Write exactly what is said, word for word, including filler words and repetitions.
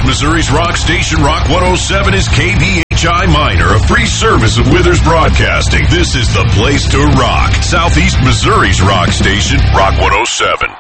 Missouri's rock station, Rock one oh seven, is K B H I Minor, a free service of Withers Broadcasting. This is the place to rock. Southeast Missouri's rock station, Rock one oh seven.